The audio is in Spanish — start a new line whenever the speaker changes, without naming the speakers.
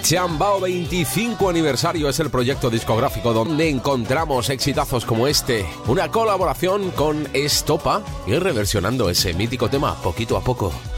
Chambao 25 aniversario es el proyecto discográfico donde encontramos exitazos como este. Una colaboración con Estopa y reversionando ese mítico tema poquito a poco.